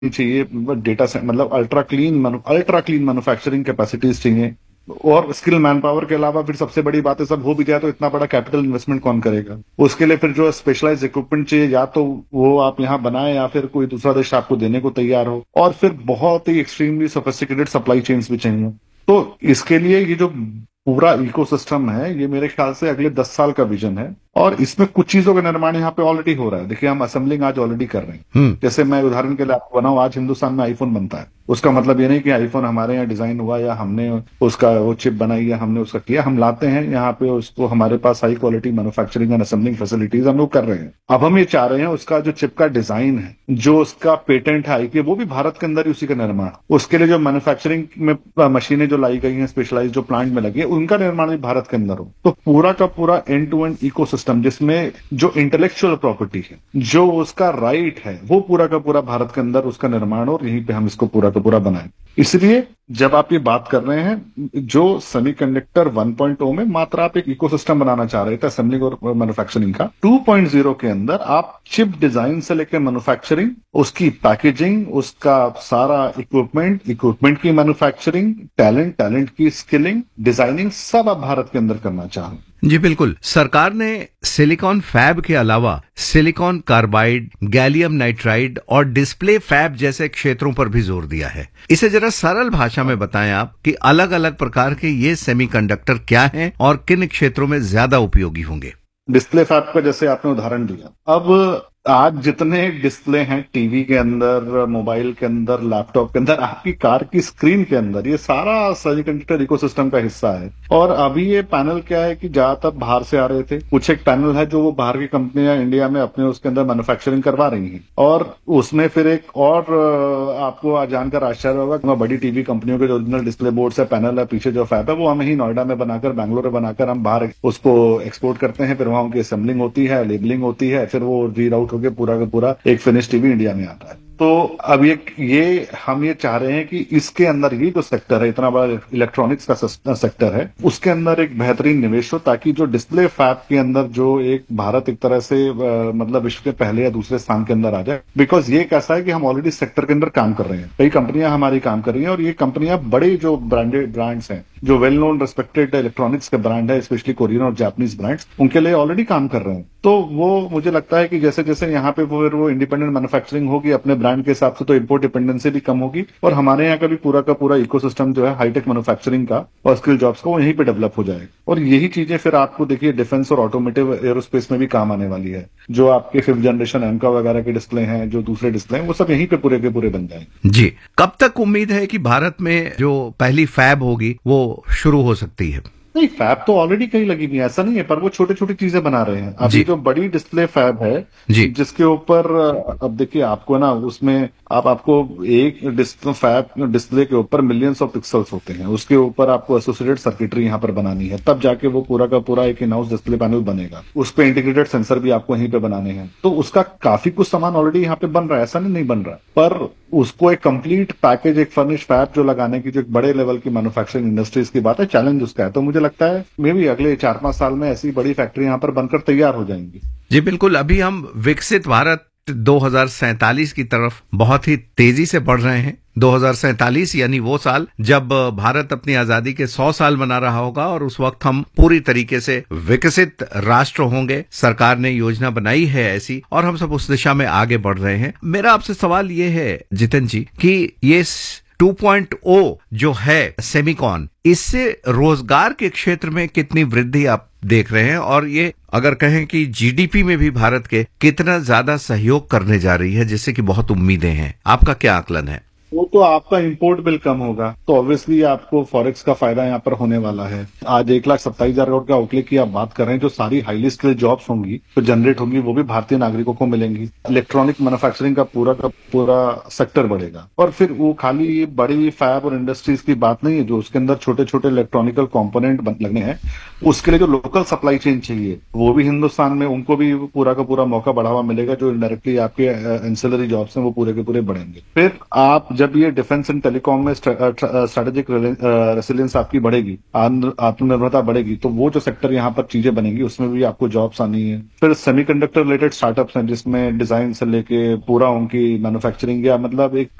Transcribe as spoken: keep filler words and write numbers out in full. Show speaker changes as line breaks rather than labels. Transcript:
चाहिए, डेटा मतलब ultra clean ultra clean manufacturing capacities चाहिए, और स्किल मैन पावर के अलावा फिर सबसे बड़ी बात है, सब हो भी जाए तो इतना बड़ा कैपिटल इन्वेस्टमेंट कौन करेगा? उसके लिए फिर जो स्पेशलाइज इक्विपमेंट चाहिए, या तो वो आप यहाँ बनाए या फिर कोई दूसरा देश आपको देने को तैयार हो, और फिर बहुत ही एक्सट्रीमली सोफिस्टिकेटेड सप्लाई चेन्स भी चाहिए। तो इसके लिए ये जो पूरा इकोसिस्टम है, ये मेरे ख्याल से अगले दस साल का विजन है, और इसमें कुछ चीजों का निर्माण यहाँ पे ऑलरेडी हो रहा है। देखिए, हम असेंबलिंग आज ऑलरेडी कर रहे हैं।
हम्म।
जैसे मैं उदाहरण के लिए आपको बनाऊं, आज हिंदुस्तान में आईफोन बनता है, उसका मतलब ये नहीं कि आईफोन हमारे यहाँ डिजाइन हुआ या हमने उसका वो चिप बनाई या हमने उसका किया, हम लाते हैं यहाँ पे उसको, हमारे पास high quality manufacturing and assembling facilities हम लोग कर रहे हैं। अब हम ये चाह रहे हैं उसका जो चिप का डिजाइन है, जो उसका पेटेंट है आई, वो भी भारत के अंदर ही उसी का निर्माण, उसके लिए जो मैन्युफैक्चरिंग में मशीनें जो लाई गई हैं, स्पेशलाइज जो प्लांट में लगी है, उनका निर्माण भी भारत के अंदर हो। तो पूरा का पूरा एंड टू एंड इकोसिस्टम, जिसमें जो इंटेलेक्चुअल प्रॉपर्टी है, जो उसका राइट है, वो पूरा का पूरा भारत के अंदर उसका निर्माण हो, और यहीं पे हम इसको पूरा का पूरा बनाएं। इसलिए जब आप ये बात कर रहे हैं, जो सेमीकंडक्टर वन पॉइंट ओ में मात्र आप एक इकोसिस्टम बनाना चाह रहे थे असेंबलिंग और मैन्युफैक्चरिंग का, टू पॉइंट ज़ीरो के अंदर आप चिप डिजाइन से लेकर मैन्युफैक्चरिंग, उसकी पैकेजिंग, उसका सारा इक्विपमेंट, इक्विपमेंट की मैन्युफैक्चरिंग, टैलेंट, टैलेंट की स्किलिंग, डिजाइनिंग, सब आप भारत के अंदर करना चाह रहे हैं।
जी बिल्कुल। सरकार ने सिलिकॉन फैब के अलावा सिलिकॉन कार्बाइड, गैलियम नाइट्राइड और डिस्प्ले फैब जैसे क्षेत्रों पर भी जोर दिया है। इसे जरा सरल भाषा में बताएं आप कि अलग अलग प्रकार के ये सेमीकंडक्टर क्या हैं और किन क्षेत्रों में ज्यादा उपयोगी होंगे।
डिस्प्ले फैब का जैसे आपने उदाहरण दिया, अब आज जितने डिस्प्ले हैं टीवी के अंदर, मोबाइल के अंदर, लैपटॉप के अंदर, आपकी कार की स्क्रीन के अंदर, ये सारा सेमीकंडक्टर इकोसिस्टम का हिस्सा है। और अभी ये पैनल क्या है कि ज्यादातर बाहर से आ रहे थे, कुछ एक पैनल है जो वो बाहर की कंपनियां इंडिया में अपने उसके अंदर मैन्युफैक्चरिंग करवा रही हैं, और उसमें फिर एक और आपको जानकर आश्चर्य होगा, बड़ी टीवी कंपनियों के जो ओरिजिनल डिस्प्ले बोर्ड है, पैनल है, पीछे जो फैब है, वो हम ही नोएडा में बनाकर, बैंगलोर में बनाकर हम बाहर उसको एक्सपोर्ट करते हैं। फिर वहां उनकी असेंबलिंग होती है, लेबलिंग होती है, फिर वो रीराउट होकर पूरा का पूरा एक फिनिश टीवी इंडिया में आता है। तो अब ये ये हम ये चाह रहे हैं कि इसके अंदर ये जो सेक्टर है, इतना बड़ा इलेक्ट्रॉनिक्स का सेक्टर है, उसके अंदर एक बेहतरीन निवेश हो, ताकि जो डिस्प्ले फैब के अंदर जो एक भारत एक तरह से आ, मतलब विश्व के पहले या दूसरे स्थान के अंदर आ जाए। बिकॉज ये कैसा है कि हम ऑलरेडी सेक्टर के अंदर काम कर रहे हैं, कई कंपनियां हमारी काम कर रही हैं, और ये कंपनियां बड़े जो ब्रांडेड ब्रांड्स हैं, जो वेल नोन रेस्पेक्टेड इलेक्ट्रॉनिक्स के ब्रांड है, स्पेशली कोरियन और जापानीज ब्रांड्स, उनके लिए ऑलरेडी काम कर रहे हैं। तो वो मुझे लगता है कि जैसे जैसे यहाँ पे वो वो इंडिपेंडेंट मैन्युफैक्चरिंग होगी अपने ब्रांड के हिसाब से, तो इंपोर्ट डिपेंडेंसी भी कम होगी, और हमारे यहाँ का भी पूरा का पूरा इकोसिस्टम जो है हाईटेक मैन्युफैक्चरिंग का और स्किल जॉब्स का, वो यहीं पे डेवलप हो जाएगा। और यही चीजें फिर आपको देखिए डिफेंस और ऑटोमोटिव एरोस्पेस में भी काम आने वाली है। जो आपके फिफ्थ जनरेशन एमका वगैरह के डिस्प्ले हैं, जो दूसरे डिस्प्ले हैं, वो सब यहीं पे पूरे के पूरे बन जाएंगे।
जी, कब तक उम्मीद है कि भारत में जो पहली फैब होगी वो शुरू हो सकती है?
नहीं, फैब तो ऑलरेडी कहीं लगी हुई है, ऐसा नहीं है, पर वो छोटी छोटी चीजें बना रहे हैं। अभी
जी
जो बड़ी डिस्प्ले फैब है,
जी
जिसके ऊपर अब देखिए आपको ना, उसमें आप आपको एक डिस्प्ले फैब डिस्प्ले के ऊपर मिलियंस ऑफ पिक्सल्स होते हैं, उसके ऊपर आपको एसोसिएटेड सर्किटरी यहाँ पर बनानी है, तब जाके वो पूरा का पूरा एक इन हाउस डिस्प्ले पैनल बनेगा। उस पर इंटीग्रेटेड सेंसर भी आपको यहीं पे बनाने हैं, तो उसका काफी कुछ सामान ऑलरेडी यहाँ पे बन रहा है, ऐसा नहीं नहीं बन रहा, पर उसको एक कंप्लीट पैकेज, एक फर्निश फैब जो लगाने की, जो एक बड़े लेवल की मैन्युफैक्चरिंग इंडस्ट्रीज की बात है, चैलेंज उसका है। तो मुझे लगता है मे भी अगले चार पांच साल में ऐसी बड़ी फैक्ट्री यहाँ पर बनकर तैयार हो जाएंगी।
जी बिल्कुल। अभी हम विकसित भारत दो हज़ार सैंतालीस की तरफ बहुत ही तेजी से बढ़ रहे हैं। दो हज़ार सैंतालीस यानी वो साल जब भारत अपनी आजादी के सौ साल मना रहा होगा, और उस वक्त हम पूरी तरीके से विकसित राष्ट्र होंगे। सरकार ने योजना बनाई है ऐसी, और हम सब उस दिशा में आगे बढ़ रहे हैं। मेरा आपसे सवाल ये है जितेंद्र जी कि ये टू पॉइंट ओ जो है सेमीकॉन, इससे रोजगार के क्षेत्र में कितनी वृद्धि आप देख रहे हैं, और ये अगर कहें कि जीडीपी में भी भारत के कितना ज्यादा सहयोग करने जा रही है, जिससे कि बहुत उम्मीदें हैं, आपका क्या आकलन है?
वो तो आपका इंपोर्ट बिल कम होगा, तो ऑब्वियसली आपको फॉरेक्स का फायदा यहाँ पर होने वाला है। आज एक लाख सत्ताईस हजार करोड़ के आउटले की आप बात कर रहे हैं, जो सारी हाईली स्किल्ड जॉब्स होंगी तो जनरेट होंगी, वो भी भारतीय नागरिकों को मिलेंगी। इलेक्ट्रॉनिक मैन्युफैक्चरिंग का पूरा का पूरा सेक्टर बढ़ेगा। और फिर वो खाली बड़ी फैब और इंडस्ट्रीज की बात नहीं है, जो उसके अंदर छोटे छोटे इलेक्ट्रॉनिकल कॉम्पोनेंट लगने हैं, उसके लिए जो लोकल सप्लाई चेन चाहिए, वो भी हिंदुस्तान में, उनको भी पूरा का पूरा मौका बढ़ावा मिलेगा। जो डायरेक्टली आपके एंसिलरी जॉब्स हैं वो पूरे के पूरे बढ़ेंगे। फिर आप जब ये डिफेंस एंड टेलीकॉम में स्ट्रेटेजिक रेसिलियंस आपकी बढ़ेगी, आत्मनिर्भरता बढ़ेगी, तो वो जो सेक्टर यहाँ पर चीजें बनेंगी उसमें भी आपको जॉब्स आनी है। फिर सेमीकंडक्टर रिलेटेड स्टार्टअप्स हैं जिसमें डिजाइन से लेके पूरा उनकी मैन्युफैक्चरिंग या मतलब एक